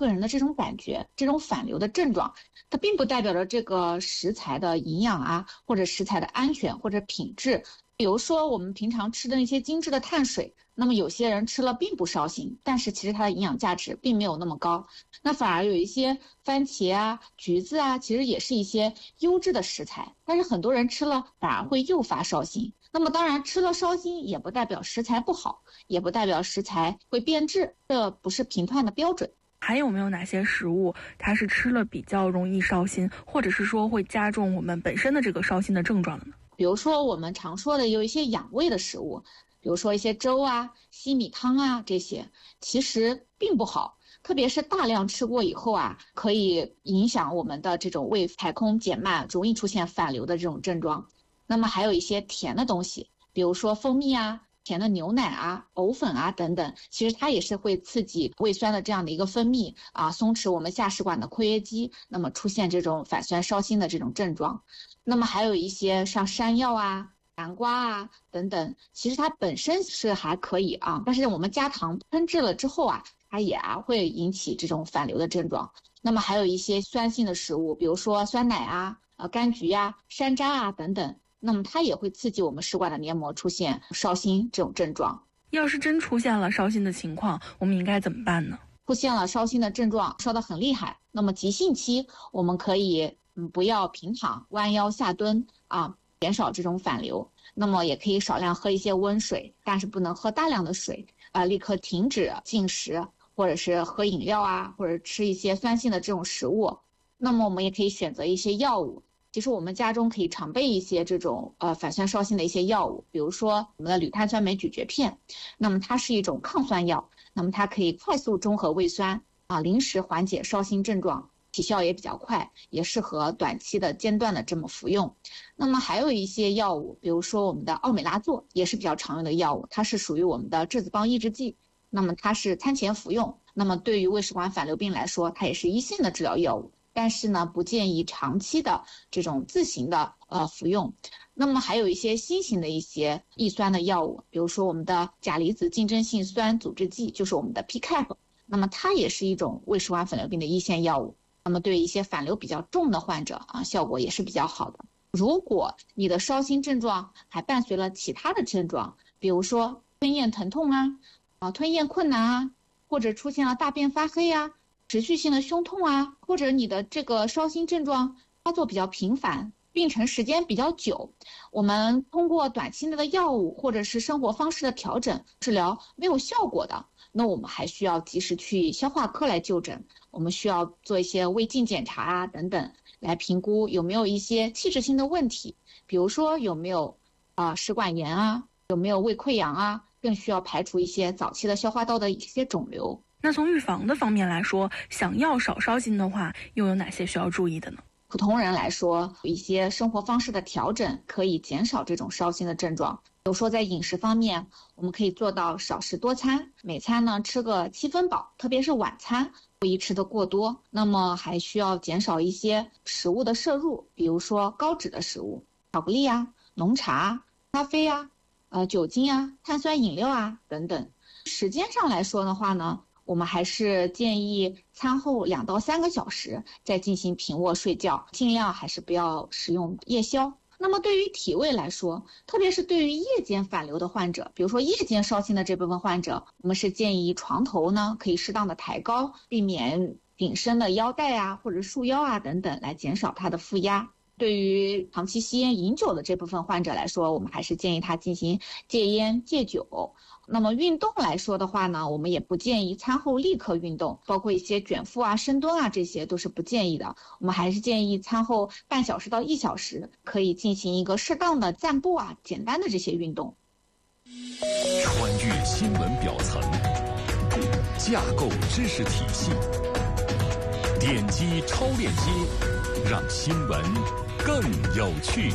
个人的这种感觉，这种反流的症状，它并不代表着这个食材的营养啊，或者食材的安全或者品质。比如说我们平常吃的那些精致的碳水，那么有些人吃了并不烧心，但是其实它的营养价值并没有那么高。那反而有一些番茄啊、橘子啊，其实也是一些优质的食材，但是很多人吃了反而会诱发烧心。那么当然吃了烧心也不代表食材不好，也不代表食材会变质，这不是评判的标准。 还有没有哪些食物它是吃了比较容易烧心，或者是说会加重我们本身的这个烧心的症状的呢？ 比如说我们常说的有一些养胃的食物，比如说一些粥啊、稀米汤啊，这些其实并不好，特别是大量吃过以后啊，可以影响我们的这种胃排空减慢，容易出现反流的这种症状。那么还有一些甜的东西，比如说蜂蜜啊、甜的牛奶啊、藕粉啊等等，其实它也是会刺激胃酸的这样的一个分泌啊，松弛我们下食管的括约肌，那么出现这种反酸烧心的这种症状。那么还有一些像山药啊、南瓜啊等等，其实它本身是还可以啊，但是我们加糖烹制了之后啊，它也会引起这种反流的症状。那么还有一些酸性的食物，比如说酸奶啊、柑橘啊、山楂啊等等，那么它也会刺激我们食管的黏膜出现烧心这种症状。 要是真出现了烧心的情况，我们应该怎么办呢？ 出现了烧心的症状，烧得很厉害，那么急性期我们可以不要平躺，弯腰下蹲啊，减少这种反流。那么也可以少量喝一些温水，但是不能喝大量的水立刻停止进食，或者是喝饮料啊，或者吃一些酸性的这种食物。那么我们也可以选择一些药物，其实我们家中可以常备一些这种反酸烧心的一些药物，比如说我们的铝碳酸镁咀嚼片，那么它是一种抗酸药，那么它可以快速中和胃酸临时缓解烧心症状，起效也比较快，也适合短期的间断的这么服用。那么还有一些药物，比如说我们的奥美拉唑也是比较常用的药物，它是属于我们的质子泵抑制剂，那么它是餐前服用，那么对于胃食管反流病来说，它也是一线的治疗药物，但是呢不建议长期的这种自行的服用。那么还有一些新型的一些抑酸的药物，比如说我们的钾离子竞争性酸阻滞剂，就是我们的 PCAP， 那么它也是一种胃食管反流病的一线药物，那么对一些反流比较重的患者效果也是比较好的。如果你的烧心症状还伴随了其他的症状，比如说吞咽疼痛吞咽困难啊，或者出现了大便发黑啊，持续性的胸痛啊，或者你的这个烧心症状发作比较频繁，病程时间比较久，我们通过短期内的药物或者是生活方式的调整治疗没有效果的，那我们还需要及时去消化科来就诊，我们需要做一些胃镜检查啊等等，来评估有没有一些器质性的问题，比如说有没有食管炎啊，有没有胃溃疡啊，更需要排除一些早期的消化道的一些肿瘤。 那从预防的方面来说，想要少烧心的话，又有哪些需要注意的呢？ 普通人来说，有一些生活方式的调整可以减少这种烧心的症状。比如说在饮食方面，我们可以做到少食多餐，每餐呢吃个7分饱，特别是晚餐不宜吃得过多。那么还需要减少一些食物的摄入，比如说高脂的食物，巧克力啊、浓茶、咖啡啊、酒精啊、碳酸饮料啊等等。时间上来说的话呢，我们还是建议餐后2到3个小时再进行平卧睡觉，尽量还是不要使用夜宵。那么对于体位来说，特别是对于夜间反流的患者，比如说夜间烧心的这部分患者，我们是建议床头呢可以适当的抬高，避免紧身的腰带啊或者束腰啊等等，来减少它的负压。对于长期吸烟饮酒的这部分患者来说，我们还是建议他进行戒烟戒酒。那么运动来说的话呢，我们也不建议餐后立刻运动，包括一些卷腹啊、深蹲啊，这些都是不建议的。我们还是建议餐后半小时到1小时可以进行一个适当的散步啊，简单的这些运动。 穿越新闻表层，架构知识体系，点击超链接，让新闻更有趣。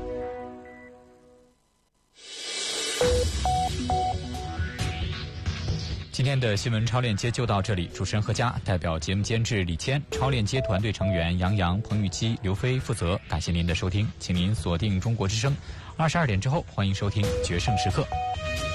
今天的新闻超链接就到这里，主持人何佳代表节目监制李谦，超链接团队成员杨洋、彭玉期、刘飞负责。感谢您的收听，请您锁定中国之声，22点之后欢迎收听决胜时刻。